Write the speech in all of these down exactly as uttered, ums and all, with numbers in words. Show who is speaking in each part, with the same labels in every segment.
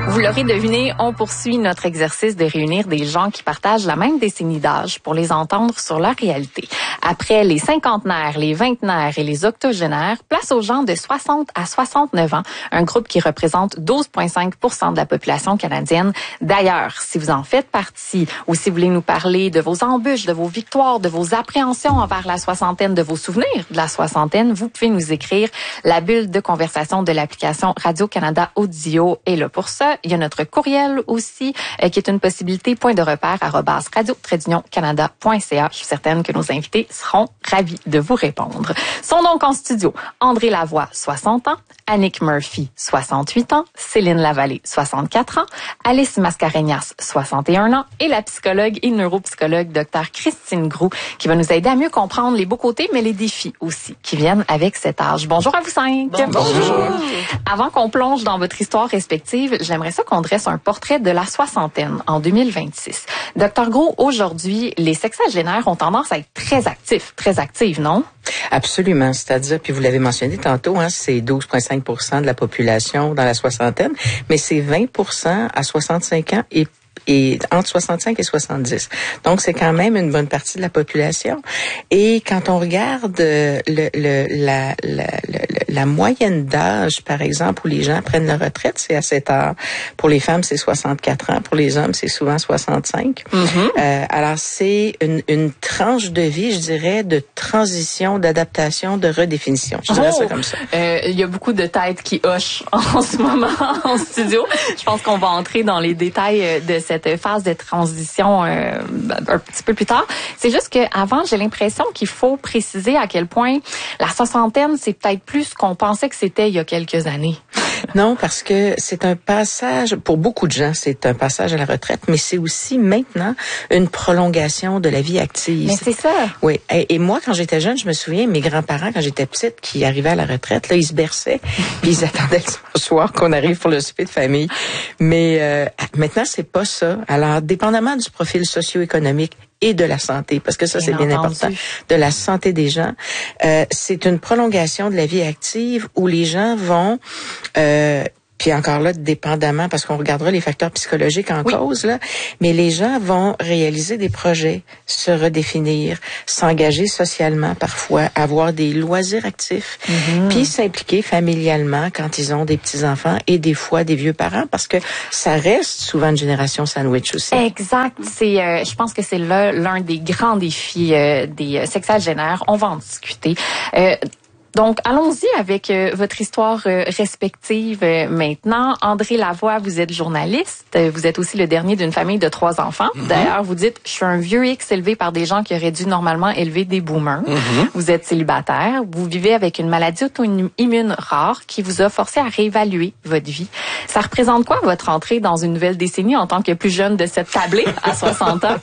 Speaker 1: Vous l'aurez deviné, on poursuit notre exercice de réunir des gens qui partagent la même décennie d'âge pour les entendre sur leur réalité. Après les cinquantenaires, les vingtenaires et les octogénaires, place aux gens de soixante à soixante-neuf ans, un groupe qui représente douze virgule cinq pour cent de la population canadienne. D'ailleurs, si vous en faites partie ou si vous voulez nous parler de vos embûches, de vos victoires, de vos appréhensions envers la soixantaine, de vos souvenirs de la soixantaine, vous pouvez nous écrire. La bulle de conversation de l'application Radio-Canada Audio est là pour ça. Il y a notre courriel aussi, euh, qui est une possibilité, point de repère, arobase radio tiret union canada point c a. Je suis certaine que nos invités seront ravis de vous répondre. Sont donc en studio André Lavoie, soixante ans, Annick Murphy, soixante-huit ans, Céline Lavallée, soixante-quatre ans, Alice Mascarenhas, soixante et un ans, et la psychologue et neuropsychologue Dr Christine Groux, qui va nous aider à mieux comprendre les beaux côtés, mais les défis aussi qui viennent avec cet âge. Bonjour à vous cinq.
Speaker 2: Bonjour. Bonjour.
Speaker 1: Avant qu'on plonge dans votre histoire respective, j'aimerais ça qu'on dresse un portrait de la soixantaine en deux mille vingt-six. Docteur Groux, aujourd'hui, les sexagénaires ont tendance à être très actifs, très actives, non?
Speaker 2: Absolument. C'est-à-dire, puis vous l'avez mentionné tantôt, hein, c'est douze virgule cinq pour cent de la population dans la soixantaine, mais c'est vingt pour cent à soixante-cinq ans et et entre soixante-cinq et soixante-dix. Donc, c'est quand même une bonne partie de la population. Et quand on regarde le, le, la, la, la, la moyenne d'âge, par exemple, où les gens prennent leur retraite, c'est à cet âge. Pour les femmes, c'est soixante-quatre ans. Pour les hommes, c'est souvent soixante-cinq. Mm-hmm. Euh, alors, c'est une, une tranche de vie, je dirais, de transition, d'adaptation, de redéfinition. Je dirais oh, ça comme ça.
Speaker 1: Euh, il y a beaucoup de têtes qui hochent en ce moment en studio. Je pense qu'on va entrer dans les détails de cette phase de transition euh, un petit peu plus tard. C'est juste qu'avant, j'ai l'impression qu'il faut préciser à quel point la soixantaine, c'est peut-être plus ce qu'on pensait que c'était il y a quelques années.
Speaker 2: Non, parce que c'est un passage, pour beaucoup de gens, c'est un passage à la retraite, mais c'est aussi maintenant une prolongation de la vie active.
Speaker 1: Mais c'est ça.
Speaker 2: Oui. Et, et moi, quand j'étais jeune, je me souviens, mes grands-parents, quand j'étais petite, qui arrivaient à la retraite, là, ils se berçaient, puis ils attendaient le soir qu'on arrive pour le souper de famille. Mais euh, maintenant, c'est pas ça. Alors, dépendamment du profil socio-économique et de la santé, parce que ça, c'est bien, bien important, de la santé des gens. Euh, c'est une prolongation de la vie active où les gens vont... Euh, puis encore là, dépendamment, parce qu'on regardera les facteurs psychologiques en oui. cause, là, mais les gens vont réaliser des projets, se redéfinir, s'engager socialement parfois, avoir des loisirs actifs, mm-hmm. puis s'impliquer familialement quand ils ont des petits-enfants et des fois des vieux parents, parce que ça reste souvent une génération sandwich aussi.
Speaker 1: Exact. C'est, euh, je pense que c'est là l'un des grands défis euh, des euh, sexagénaires. On va en discuter. Euh, Donc, allons-y avec euh, votre histoire euh, respective euh, maintenant. André Lavoie, vous êtes journaliste. Vous êtes aussi le dernier d'une famille de trois enfants. Mm-hmm. D'ailleurs, vous dites, je suis un vieux X élevé par des gens qui auraient dû normalement élever des boomers. Mm-hmm. Vous êtes célibataire. Vous vivez avec une maladie auto-immune rare qui vous a forcé à réévaluer votre vie. Ça représente quoi, votre entrée dans une nouvelle décennie en tant que plus jeune de cette tablée à soixante ans?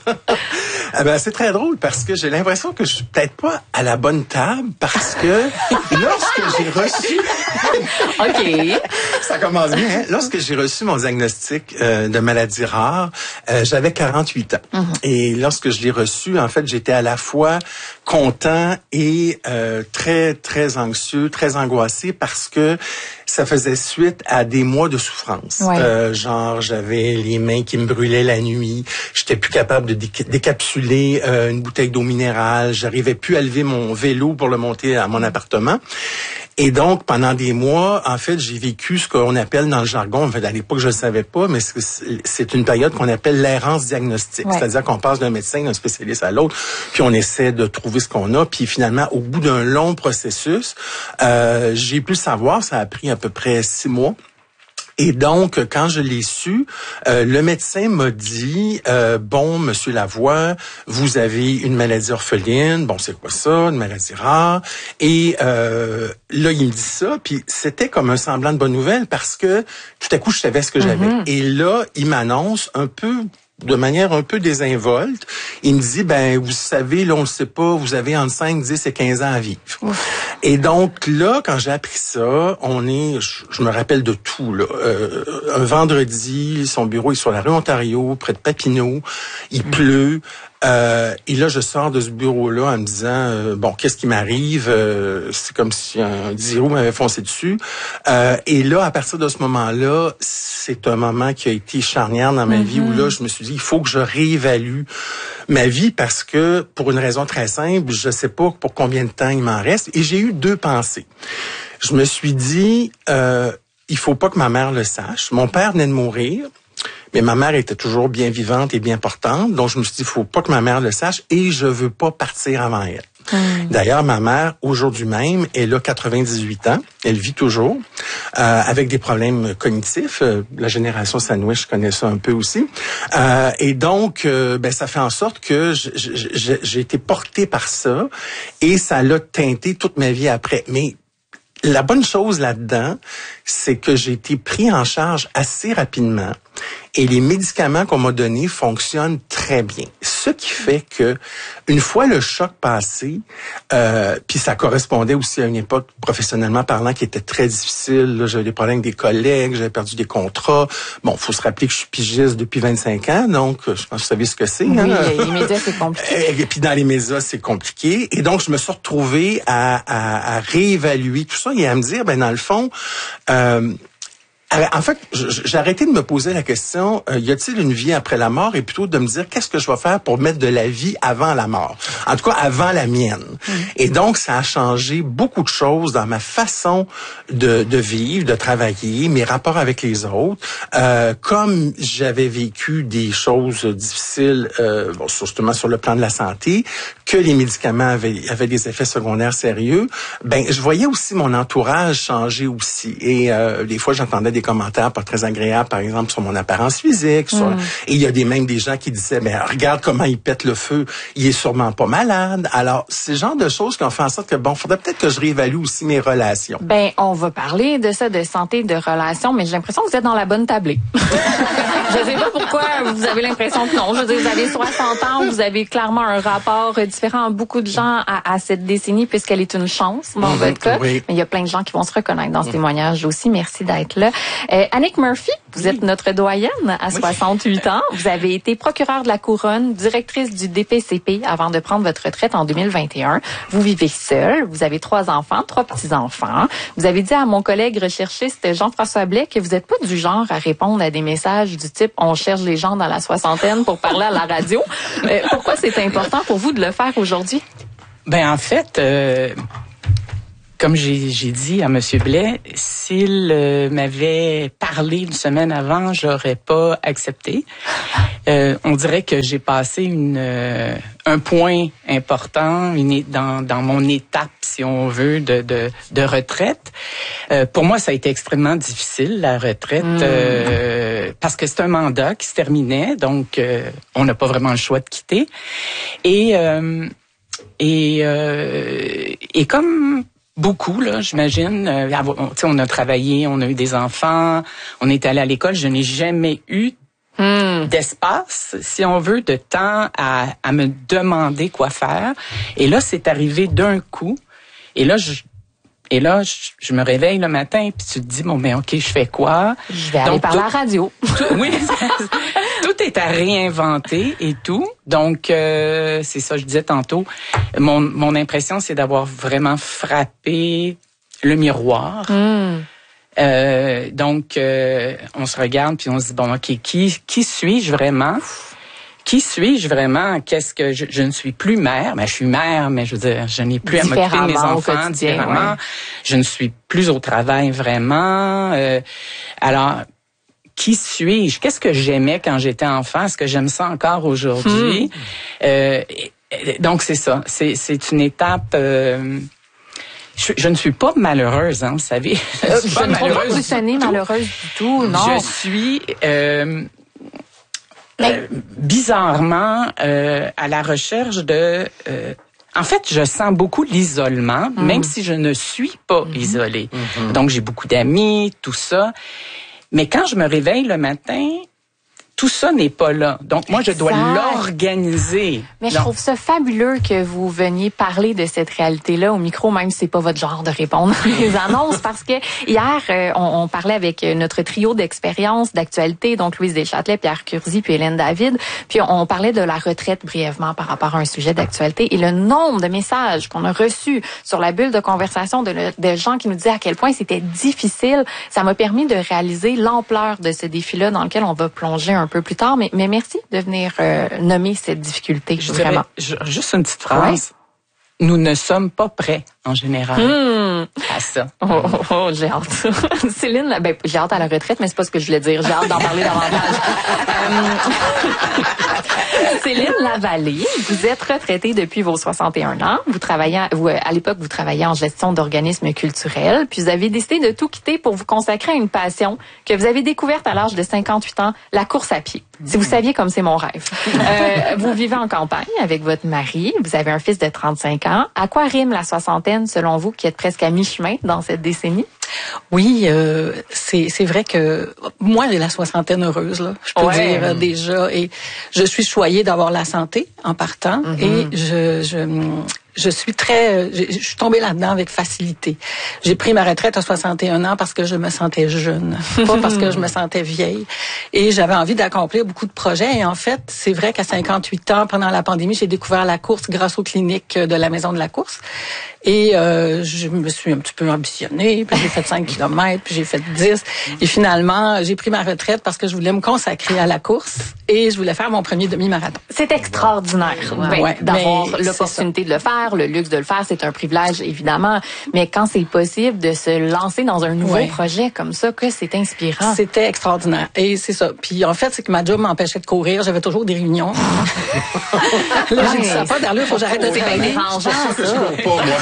Speaker 3: Ah ben, c'est très drôle parce que j'ai l'impression que je suis peut-être pas à la bonne table parce que lorsque j'ai reçu...
Speaker 1: OK.
Speaker 3: Ça commence bien. Hein? Lorsque j'ai reçu mon diagnostic euh, de maladie rare, euh, j'avais quarante-huit ans. Mm-hmm. Et lorsque je l'ai reçu, en fait, j'étais à la fois content et euh, très, très anxieux, très angoissé parce que ça faisait suite à des mois de souffrance. Ouais. Euh, genre, j'avais les mains qui me brûlaient la nuit, j'étais plus capable de dé- décapsuler euh, une bouteille d'eau minérale, j'arrivais plus à lever mon vélo pour le monter à mon appartement. Et donc, pendant des mois, en fait, j'ai vécu ce qu'on appelle dans le jargon, en fait, à l'époque, je ne le savais pas, mais c'est une période qu'on appelle l'errance diagnostique. Ouais. C'est-à-dire qu'on passe d'un médecin, d'un spécialiste à l'autre, puis on essaie de trouver ce qu'on a, puis finalement, au bout d'un long processus, euh, j'ai pu le savoir, ça a pris à peu près six mois. Et donc, quand je l'ai su, euh, le médecin m'a dit, euh, bon, Monsieur Lavoie, vous avez une maladie orpheline. Bon, c'est quoi ça, une maladie rare? Et euh, là, il me dit ça, puis c'était comme un semblant de bonne nouvelle parce que tout à coup, je savais ce que j'avais. Mm-hmm. Et là, il m'annonce un peu... de manière un peu désinvolte, il me dit, ben, vous savez, là, on le sait pas, vous avez entre cinq, dix et quinze ans à vivre. Ouf. Et donc, là, quand j'ai appris ça, on est, je, je me rappelle de tout, là. Euh, un vendredi, son bureau est sur la rue Ontario, près de Papineau, il mmh. pleut, Euh, et là, je sors de ce bureau-là en me disant, euh, bon, qu'est-ce qui m'arrive? Euh, c'est comme si un dix roues m'avait foncé dessus. Euh, et là, à partir de ce moment-là, c'est un moment qui a été charnière dans ma mm-hmm. vie où là, je me suis dit, il faut que je réévalue ma vie parce que, pour une raison très simple, je sais pas pour combien de temps il m'en reste. Et j'ai eu deux pensées. Je me suis dit, euh, il faut pas que ma mère le sache. Mon père venait de mourir. Mais ma mère était toujours bien vivante et bien portante, donc je me suis dit, il faut pas que ma mère le sache et je veux pas partir avant elle. Mmh. D'ailleurs, ma mère, aujourd'hui même, elle a quatre-vingt-dix-huit ans, elle vit toujours, euh, avec des problèmes cognitifs. Euh, la génération sandwich, je connais ça un peu aussi. Euh, et donc, euh, ben, ça fait en sorte que je, je, je, j'ai été portée par ça et ça l'a teinté toute ma vie après. Mais la bonne chose là-dedans, c'est que j'ai été pris en charge assez rapidement et les médicaments qu'on m'a donnés fonctionnent très bien. Ce qui fait que une fois le choc passé, euh, puis ça correspondait aussi à une époque professionnellement parlant qui était très difficile. Là, j'avais des problèmes avec des collègues, j'avais perdu des contrats. Bon, faut se rappeler que je suis pigiste depuis vingt-cinq ans, donc je pense que vous savez ce que c'est.
Speaker 1: Oui,
Speaker 3: hein?
Speaker 1: Les médias, c'est compliqué.
Speaker 3: Et puis dans les médias, c'est compliqué. Et donc, je me suis retrouvé à, à, à réévaluer tout ça et à me dire, ben dans le fond, euh, en fait, j'ai arrêté de me poser la question, euh, y a-t-il une vie après la mort, et plutôt de me dire, qu'est-ce que je vais faire pour mettre de la vie avant la mort? En tout cas, avant la mienne. Mmh. Et donc, ça a changé beaucoup de choses dans ma façon de, de vivre, de travailler, mes rapports avec les autres. Euh, comme j'avais vécu des choses difficiles, euh, bon, justement sur le plan de la santé, que les médicaments avaient, avaient des effets secondaires sérieux, ben, je voyais aussi mon entourage changer aussi. Et euh, des fois, j'entendais des commentaires pas très agréables, par exemple, sur mon apparence physique. Sur... Mm. Et il y a des, même des gens qui disaient, mais regarde comment il pète le feu, il est sûrement pas malade. Alors, c'est le genre de choses qui ont fait en sorte que, bon, faudrait peut-être que je réévalue aussi mes relations.
Speaker 1: Ben, on va parler de ça, de santé, de relations, mais j'ai l'impression que vous êtes dans la bonne tablée. Je sais pas pourquoi vous avez l'impression que non. Je veux dire, vous avez soixante ans, vous avez clairement un rapport différent à beaucoup de gens à, à cette décennie, puisqu'elle est une chance, dans mm-hmm, votre cas. Oui. Mais il y a plein de gens qui vont se reconnaître dans ce mm-hmm. témoignage aussi. Merci d'être là. Euh, Annick Murphy, vous oui. êtes notre doyenne à oui. soixante-huit ans. Vous avez été procureure de la Couronne, directrice du D P C P avant de prendre votre retraite en deux mille vingt et un. Vous vivez seule. Vous avez trois enfants, trois petits-enfants. Vous avez dit à mon collègue recherchiste Jean-François Blais que vous n'êtes pas du genre à répondre à des messages du type « on cherche les gens dans la soixantaine pour parler à la radio ». Euh, pourquoi c'est important pour vous de le faire aujourd'hui?
Speaker 2: Ben en fait... Euh... Comme j'ai, j'ai dit à Monsieur Blais, s'il euh, m'avait parlé une semaine avant, j'aurais pas accepté. Euh, on dirait que j'ai passé une euh, un point important une, dans dans mon étape, si on veut, de de, de retraite. Euh, pour moi, ça a été extrêmement difficile la retraite mmh. euh, parce que c'est un mandat qui se terminait, donc euh, on n'a pas vraiment le choix de quitter. Et euh, et euh, et comme beaucoup, là, j'imagine. Euh, on, on a travaillé, on a eu des enfants, on est allé à l'école. Je n'ai jamais eu hmm. d'espace, si on veut, de temps à, à me demander quoi faire. Et là, c'est arrivé d'un coup. Et là, je, et là, je, je me réveille le matin, puis tu te dis, bon, mais OK, je fais quoi?
Speaker 1: Je vais aller Donc, par tout, la radio.
Speaker 2: Tout, oui, tout est à réinventer et tout. Donc, euh, c'est ça, je disais tantôt. Mon, mon impression, c'est d'avoir vraiment frappé le miroir. Mm. Euh, donc, euh, on se regarde puis on se dit, bon, OK, qui, qui suis-je vraiment? Qui suis-je vraiment? Qu'est-ce que je, je ne suis plus mère? Ben, je suis mère, mais je veux dire, je n'ai plus à m'occuper de mes enfants différemment. Ouais. Je ne suis plus au travail vraiment. Euh, alors, qui suis-je? Qu'est-ce que j'aimais quand j'étais enfant? Est-ce que j'aime ça encore aujourd'hui? Hmm. Euh, donc, c'est ça. C'est, c'est une étape... Euh, je, je ne suis pas malheureuse, hein, vous savez. Je,
Speaker 1: je, je ne trouve pas que vous sonnez malheureuse du tout, non.
Speaker 2: Je suis... Euh, Euh, bizarrement, euh, à la recherche de... Euh, en fait, je sens beaucoup l'isolement, mmh. même si je ne suis pas mmh. isolée. Mmh. Donc, j'ai beaucoup d'amis, tout ça. Mais quand je me réveille le matin,
Speaker 4: tout ça n'est pas là. Donc, moi, je dois
Speaker 1: Exact.
Speaker 4: l'organiser.
Speaker 1: Mais je
Speaker 4: Donc,
Speaker 1: trouve ça fabuleux que vous veniez parler de cette réalité-là au micro, même si c'est pas votre genre de répondre les annonces, parce que hier, euh, on, on parlait avec notre trio d'expérience, d'actualité, donc Louise Deschâtelet, Pierre Curzi, puis Hélène David, puis on, on parlait de la retraite brièvement par rapport à un sujet d'actualité, et le nombre de messages qu'on a reçus sur la bulle de conversation de, le, de gens qui nous disaient à quel point c'était difficile, ça m'a permis de réaliser l'ampleur de ce défi-là dans lequel on va plonger un peu plus tard, mais, mais merci de venir euh, nommer cette difficulté,
Speaker 4: je
Speaker 1: vraiment.
Speaker 4: dirais, je- juste une petite phrase. Nous ne sommes pas prêts, en général,
Speaker 1: Mmh.
Speaker 4: à ça.
Speaker 1: Oh, oh, oh, j'ai hâte. Céline, ben, j'ai hâte à la retraite, mais c'est pas ce que je voulais dire. J'ai hâte d'en parler davantage. Euh, Céline Lavallée, vous êtes retraitée depuis vos soixante et un ans. Vous travaillez, vous, à l'époque, vous travailliez en gestion d'organismes culturels, puis vous avez décidé de tout quitter pour vous consacrer à une passion que vous avez découverte à l'âge de cinquante-huit ans, la course à pied. Si vous saviez comme c'est mon rêve. Euh, vous vivez en campagne avec votre mari, vous avez un fils de trente-cinq ans. À quoi rime la soixantaine, selon vous, qui êtes presque à mi-chemin dans cette décennie?
Speaker 5: Oui, euh, c'est c'est vrai que moi j'ai la soixantaine heureuse là, je peux
Speaker 1: Ouais.
Speaker 5: dire euh, déjà, et je suis choyée d'avoir la santé en partant,
Speaker 1: Mm-hmm.
Speaker 5: et je je je suis très je, je suis tombée là-dedans avec facilité. J'ai pris ma retraite à soixante et un ans parce que je me sentais jeune, pas parce que je me sentais vieille, et j'avais envie d'accomplir beaucoup de projets. Et en fait, c'est vrai qu'à cinquante-huit ans, pendant la pandémie, j'ai découvert la course grâce aux cliniques de la Maison de la course. Et euh, je me suis un petit peu ambitionnée, puis j'ai fait cinq kilomètres, puis j'ai fait dix. Et finalement, j'ai pris ma retraite parce que je voulais me consacrer à la course et je voulais faire mon premier demi-marathon.
Speaker 1: C'est extraordinaire ben,
Speaker 5: Ouais,
Speaker 1: d'avoir
Speaker 5: mais
Speaker 1: l'opportunité de le faire, le luxe de le faire, c'est un privilège évidemment, mais quand c'est possible de se lancer dans un nouveau
Speaker 5: Ouais.
Speaker 1: projet comme ça, que c'est inspirant.
Speaker 5: C'était extraordinaire. Et c'est ça. Puis en fait, c'est que ma job m'empêchait de courir. J'avais toujours des réunions. Là, j'ai dit, ça n'a pas d'allure, faut que j'arrête de
Speaker 1: C'est bien
Speaker 5: travailler.
Speaker 1: dérangeant, ça.
Speaker 3: Je cours pas, moi.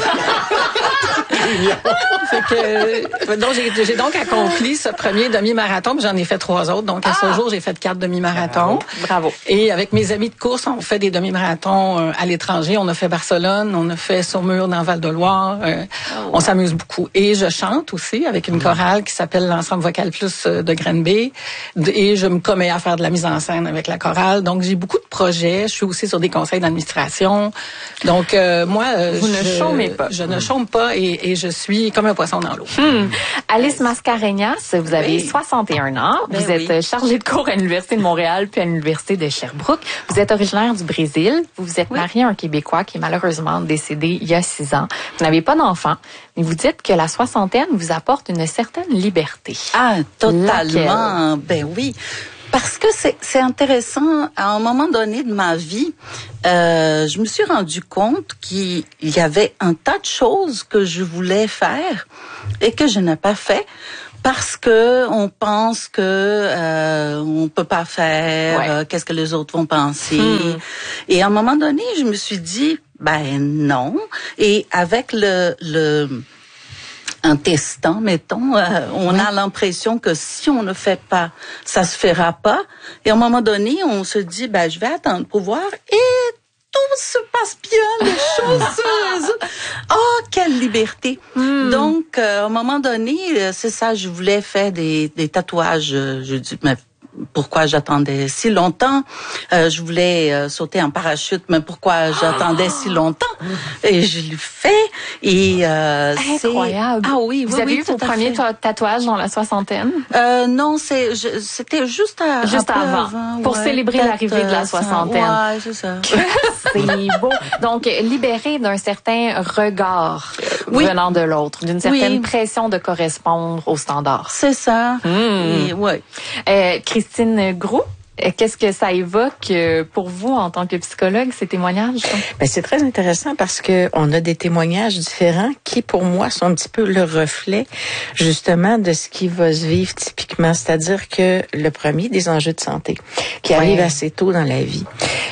Speaker 5: Fait que, donc, j'ai, j'ai donc accompli ce premier demi-marathon, puis j'en ai fait trois autres. Donc, à ce jour, j'ai fait quatre demi-marathons.
Speaker 1: Bravo.
Speaker 5: Et avec mes amis de course, on fait des demi-marathons euh, à l'étranger. On a fait Barcelone, on a fait Saumur dans Val-de-Loire. Euh, On s'amuse beaucoup. Et je chante aussi avec une chorale qui s'appelle l'Ensemble Vocal Plus euh, de Granby. Et je me commets à faire de la mise en scène avec la chorale. Donc, j'ai beaucoup de projets. Je suis aussi sur des conseils d'administration. Donc, euh, moi... euh,
Speaker 1: Vous ne
Speaker 5: je,
Speaker 1: chômez pas.
Speaker 5: Je ne chôme pas et, et je suis comme un poisson dans l'eau.
Speaker 1: Hmm. Alice Mascarenhas, vous avez
Speaker 5: Oui.
Speaker 1: soixante et un ans.
Speaker 5: Ben
Speaker 1: vous êtes
Speaker 5: oui.
Speaker 1: chargée de cours à l'Université de Montréal puis à l'Université de Sherbrooke. Vous êtes originaire du Brésil. Vous vous êtes
Speaker 5: Oui.
Speaker 1: mariée à un Québécois qui est malheureusement décédé il y a six ans. Vous n'avez pas d'enfant, mais vous dites que la soixantaine vous apporte une certaine liberté.
Speaker 6: Ah, totalement.
Speaker 1: Laquelle?
Speaker 6: Ben oui. Parce que c'est c'est intéressant. À un moment donné de ma vie, euh, je me suis rendu compte qu'il y avait un tas de choses que je voulais faire et que je n'ai pas fait parce que on pense que euh, on peut pas faire.
Speaker 1: Ouais.
Speaker 6: euh, Qu'est-ce que les autres vont penser?
Speaker 1: Hmm.
Speaker 6: Et à un moment donné, je me suis dit, ben non. Et avec le le un testant, mettons, euh, on a l'impression que si on ne fait pas, ça se fera pas. Et à un moment donné, on se dit, ben, je vais attendre pour voir. Et tout se passe bien, les choses. se- Oh, quelle liberté. Donc, euh, à un moment donné, euh, c'est ça, je voulais faire des, des tatouages. euh, Je dis, mais pourquoi j'attendais si longtemps? Euh, je voulais euh, sauter en parachute, mais pourquoi j'attendais si longtemps? Et je l'ai fait. Et euh, c'est-
Speaker 1: Incroyable.
Speaker 6: Ah oui,
Speaker 1: Vous
Speaker 6: oui,
Speaker 1: avez
Speaker 6: oui,
Speaker 1: eu vos
Speaker 6: tout à
Speaker 1: premiers
Speaker 6: fait.
Speaker 1: ta- tatouages dans la soixantaine?
Speaker 6: Euh, non, c'est je- c'était juste à,
Speaker 1: Juste
Speaker 6: un peu
Speaker 1: avant, pour célébrer
Speaker 6: peut-être,
Speaker 1: l'arrivée de la
Speaker 6: euh, ça-
Speaker 1: soixantaine.
Speaker 6: Ouais, c'est ça.
Speaker 1: C'est beau. Donc, libéré d'un certain regard euh,
Speaker 6: Oui.
Speaker 1: venant de l'autre, d'une certaine
Speaker 6: Oui.
Speaker 1: pression de correspondre aux standards.
Speaker 6: C'est ça.
Speaker 1: Hmm.
Speaker 6: Et, ouais.
Speaker 1: Euh, Christine Groux, euh, qu'est-ce que ça évoque euh, pour vous en tant que psychologue, ces témoignages?
Speaker 2: Ben, c'est très intéressant parce que on a des témoignages différents qui, pour moi, sont un petit peu le reflet, justement, de ce qui va se vivre typiquement. C'est-à-dire que le premier, des enjeux de santé, qui
Speaker 1: Ouais.
Speaker 2: arrivent assez tôt dans la vie.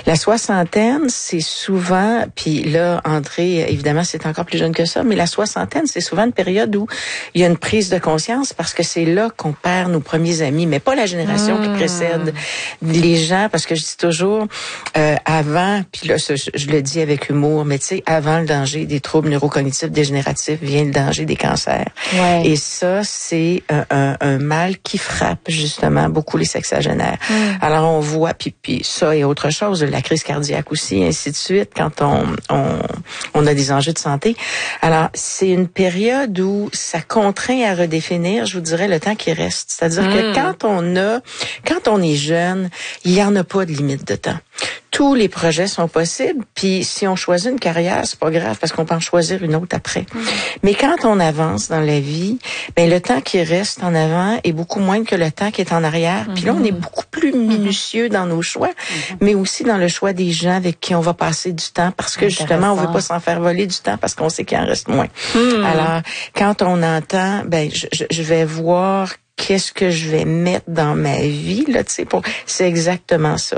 Speaker 2: La soixantaine, c'est souvent, puis là, André, évidemment, c'est encore plus jeune que ça, mais la soixantaine, c'est souvent une période où il y a une prise de conscience parce que c'est là qu'on perd nos premiers amis, mais pas la génération mmh. qui précède. Les gens, parce que je dis toujours, euh, avant, puis là, je, je le dis avec humour, mais tu sais, avant le danger des troubles neurocognitifs dégénératifs vient le danger des cancers. Ouais. Et ça, c'est un, un, un mal qui frappe justement beaucoup les sexagénaires. Mmh. Alors, on voit, puis, puis ça et autre chose, la crise cardiaque aussi, ainsi de suite, quand on, on, on a des enjeux de santé. Alors, c'est une période où ça contraint à redéfinir, je vous dirais, le temps qui reste. C'est-à-dire mmh. que quand on a, quand on est jeune, il n'y en a pas de limite de temps. Tous les projets sont possibles, puis si on choisit une carrière, c'est pas grave parce qu'on peut en choisir une autre après. Mmh. Mais quand on avance dans la vie, ben le temps qui reste en avant est beaucoup moins que le temps qui est en arrière. Mmh. Puis là, on est beaucoup plus minutieux dans nos choix, mmh. mais aussi dans le choix des gens avec qui on va passer du temps parce que justement, on veut pas s'en faire voler du temps parce qu'on sait qu'il en reste moins. Mmh. Alors, quand on entend, ben je, je, je vais voir qu'est-ce que je vais mettre dans ma vie là, tu sais, pour c'est exactement ça.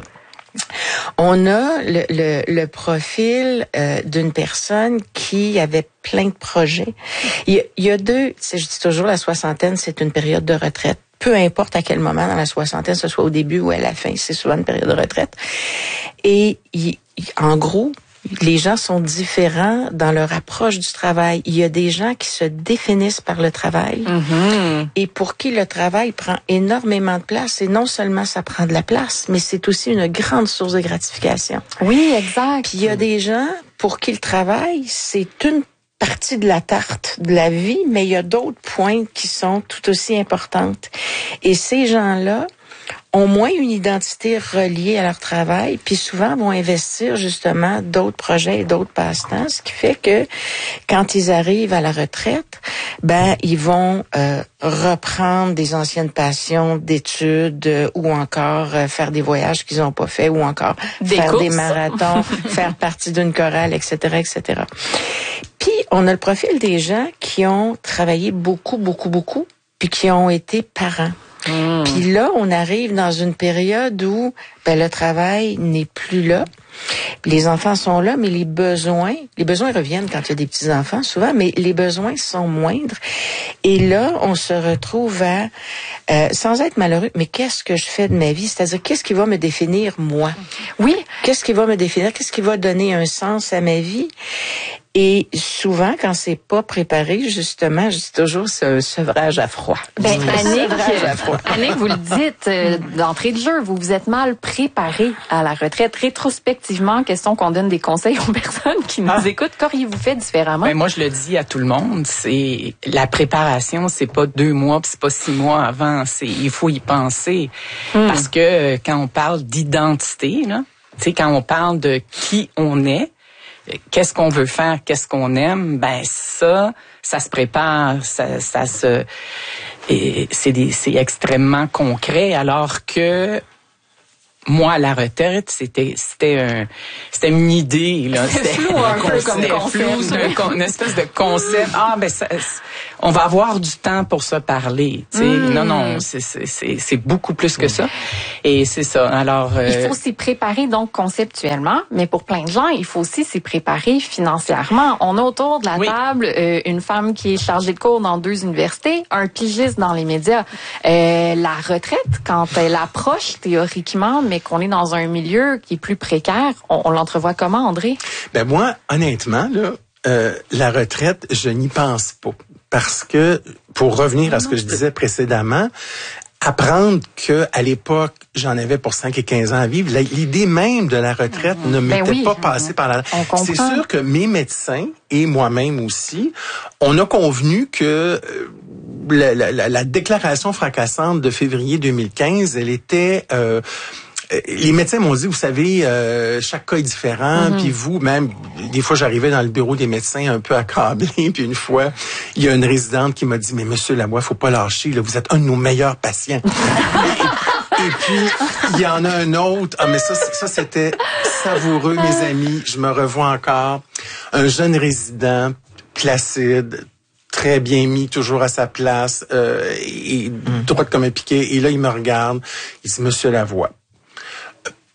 Speaker 2: On a le, le, le profil euh, d'une personne qui avait plein de projets. Il y a, il y a deux, tu sais, je dis toujours la soixantaine, c'est une période de retraite. Peu importe à quel moment dans la soixantaine, que ce soit au début ou à la fin, c'est souvent une période de retraite. Et il, en gros, les gens sont différents dans leur approche du travail. Il y a des gens qui se définissent par le travail mm-hmm. et pour qui le travail prend énormément de place. Et non seulement ça prend de la place, mais c'est aussi une grande source de gratification.
Speaker 1: Oui, exact.
Speaker 2: Puis il y a des gens pour qui le travail, c'est une partie de la tarte de la vie, mais il y a d'autres pointes qui sont tout aussi importantes. Et ces gens-là ont moins une identité reliée à leur travail, puis souvent vont investir justement d'autres projets et d'autres passe-temps, ce qui fait que quand ils arrivent à la retraite, ben ils vont euh, reprendre des anciennes passions d'études euh, ou encore euh, faire des voyages qu'ils n'ont pas fait ou encore des faire courses. Des marathons, faire partie d'une chorale, et cetera, et cetera. Puis on a le profil des gens qui ont travaillé beaucoup, beaucoup, beaucoup, puis qui ont été parents. Mmh. Puis là, on arrive dans une période où ben, le travail n'est plus là. Les enfants sont là, mais les besoins, les besoins reviennent quand il y a des petits-enfants, souvent, mais les besoins sont moindres. Et là, on se retrouve à, euh, sans être malheureux, mais qu'est-ce que je fais de ma vie? C'est-à-dire, qu'est-ce qui va me définir, moi?
Speaker 1: Oui.
Speaker 2: Qu'est-ce qui va me définir? Qu'est-ce qui va donner un sens à ma vie? Et souvent, quand c'est pas préparé, justement, je dis toujours, c'est un sevrage à froid.
Speaker 1: Ben, Annick, Annick, vous le dites, euh, d'entrée de jeu, vous vous êtes mal préparé à la retraite. Rétrospectivement, question qu'on donne des conseils aux personnes qui nous ah. écoutent. Qu'auriez-vous fait différemment?
Speaker 4: Ben, moi, je le dis à tout le monde, c'est la préparation, c'est pas deux mois, puis c'est pas six mois avant. C'est, il faut y penser. Hmm. Parce que quand on parle d'identité, là, tu sais, quand on parle de qui on est, qu'est-ce qu'on veut faire, qu'est-ce qu'on aime, ben ça, ça se prépare, ça, ça se, et c'est des, c'est extrêmement concret. Alors que moi, à la retraite, c'était, c'était un, c'était une idée, là.
Speaker 1: C'était flou un peu comme
Speaker 4: flou, c'est une espèce de concept. Ah, ben, ça, on va avoir du temps pour se parler, tu sais. Mm. Non, non, c'est, c'est, c'est, c'est beaucoup plus que ça. Et c'est ça. Alors, euh...
Speaker 1: il faut s'y préparer, donc, conceptuellement. Mais pour plein de gens, il faut aussi s'y préparer financièrement. On a autour de la oui. table euh, une femme qui est chargée de cours dans deux universités, un pigiste dans les médias. Euh, la retraite, quand elle approche théoriquement, mais qu'on est dans un milieu qui est plus précaire, on, on l'entrevoit comment, André?
Speaker 3: Ben moi, honnêtement, là, euh, la retraite, je n'y pense pas. Parce que, pour revenir à ce que je disais précédemment, apprendre que à l'époque, j'en avais pour cinq et quinze ans à vivre, l'idée même de la retraite mmh. ne m'était ben oui, pas passée par la... C'est sûr que mes médecins, et moi-même aussi, on a convenu que... La, la, la, la déclaration fracassante de février deux mille quinze, elle était... Euh, les médecins m'ont dit, vous savez, euh, chaque cas est différent, mm-hmm. puis vous, même, des fois, j'arrivais dans le bureau des médecins un peu accablé, puis une fois, il y a une résidente qui m'a dit, mais monsieur Lavoie, faut pas lâcher, là, vous êtes un de nos meilleurs patients. et, et puis, il y en a un autre, ah, mais ça, ça c'était savoureux, mes amis, je me revois encore, un jeune résident, placide, très bien mis, toujours à sa place, euh, et droit comme un piquet, et là, il me regarde, il dit, monsieur Lavoie,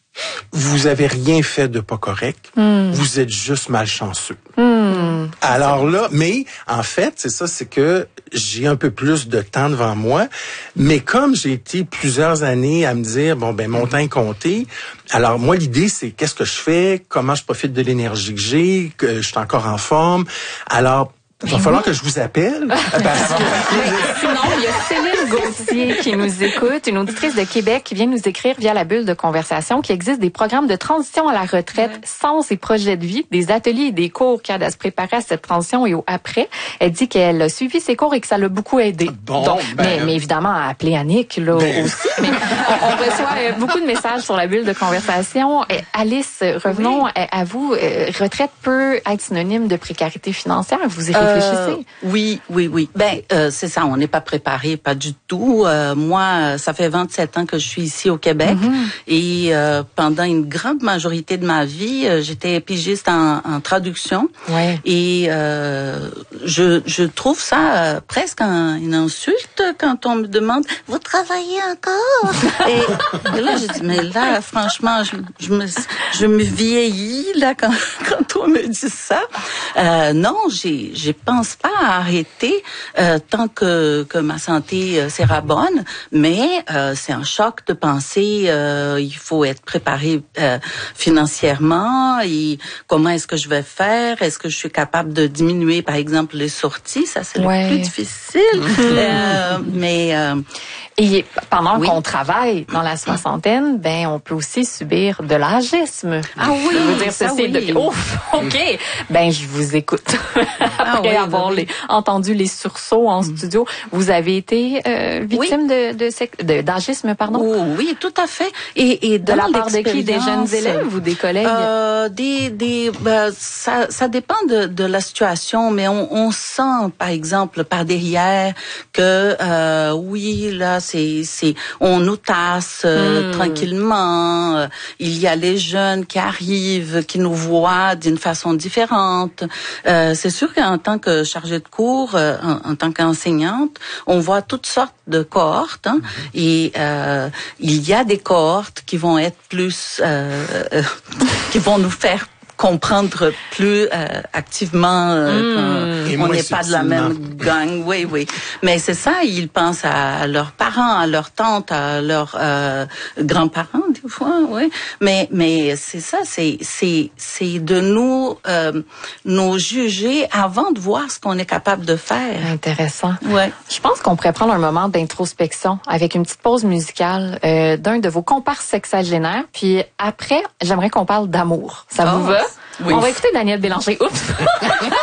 Speaker 3: vous avez rien fait de pas correct. Mm. Vous êtes juste malchanceux. Mm. Alors là, mais en fait, c'est ça, c'est que j'ai un peu plus de temps devant moi. Mais comme j'ai été plusieurs années à me dire, bon, ben mon temps est compté. Alors moi, l'idée, c'est qu'est-ce que je fais, comment je profite de l'énergie que j'ai, que je suis encore en forme. Alors, il va falloir que je vous appelle. Parce que...
Speaker 1: Sinon, il y a Céline Gauthier qui nous écoute, une auditrice de Québec qui vient nous écrire via la bulle de conversation qu'il existe des programmes de transition à la retraite, ouais. Sens et projets de vie, des ateliers et des cours qui aident à se préparer à cette transition et au après. Elle dit qu'elle a suivi ces cours et que ça l'a beaucoup aidé.
Speaker 3: Bon,
Speaker 1: Donc,
Speaker 3: ben,
Speaker 1: mais, mais évidemment, à appeler Annick là ben, aussi. Mais on, on reçoit beaucoup de messages sur la bulle de conversation. Et Alice, revenons oui. à, à vous. Retraite peut être synonyme de précarité financière. Vous y réfléchissez?
Speaker 6: Euh, oui, oui, oui. Ben, euh, c'est ça, on n'est pas préparé, pas du tout. Euh, moi, ça fait vingt-sept ans que je suis ici au Québec mm-hmm. et euh, pendant une grande majorité de ma vie, euh, j'étais pigiste en, en traduction.
Speaker 1: Ouais.
Speaker 6: Et euh, je, je trouve ça euh, presque un, une insulte quand on me demande « Vous travaillez encore? » et, et là, je dis « Mais là, franchement, je, je, me, je me vieillis là quand, quand on me dit ça. Euh, » Non, j'ai, j'ai pense pas à arrêter euh, tant que que ma santé euh, sera bonne, mais euh, c'est un choc de penser euh, il faut être préparé euh, financièrement et comment est-ce que je vais faire, est-ce que je suis capable de diminuer par exemple les sorties, ça c'est ouais. le plus difficile. euh, mais euh,
Speaker 1: et pendant oui. qu'on travaille dans la soixantaine, ben on peut aussi subir de l'âgisme.
Speaker 6: Ah oui,
Speaker 1: je veux dire
Speaker 6: ça
Speaker 1: ceci
Speaker 6: oui.
Speaker 1: de ouf, OK. Ben je vous écoute.
Speaker 6: Ah
Speaker 1: Après
Speaker 6: oui,
Speaker 1: avoir
Speaker 6: oui.
Speaker 1: les, entendu les sursauts en mm. studio, vous avez été euh, victime oui. de, de, de d'agisme, pardon?
Speaker 6: Oh, oui, tout à fait. Et, et
Speaker 1: de la part de qui? Des jeunes élèves ou des collègues?
Speaker 6: Euh, des, des, ben, ça, ça dépend de, de la situation, mais on, on sent, par exemple, par derrière que euh, oui, là, c'est, c'est, on nous tasse euh, mm. tranquillement. Euh, il y a les jeunes qui arrivent, qui nous voient d'une façon différente. Euh, c'est sûr qu'en tant que chargée de cours, euh, en, en tant qu'enseignante, on voit toutes sortes de cohortes hein, mm-hmm. et euh, il y a des cohortes qui vont être plus, euh, euh, qui vont nous faire comprendre plus euh, activement euh, mmh. qu'on n'est pas de la même gang. Oui, oui. Mais c'est ça, ils pensent à leurs parents, à leurs tantes, à leurs euh, grands-parents des fois. Oui. Mais mais c'est ça, c'est c'est c'est de nous euh, nous juger avant de voir ce qu'on est capable de faire.
Speaker 1: Intéressant.
Speaker 6: Ouais.
Speaker 1: Je pense qu'on pourrait prendre un moment d'introspection avec une petite pause musicale euh, d'un de vos comparses sexagénaires. Puis après, j'aimerais qu'on parle d'amour. Ça oh. vous va?
Speaker 6: Oui.
Speaker 1: On va écouter Daniel Bélanger. Oups!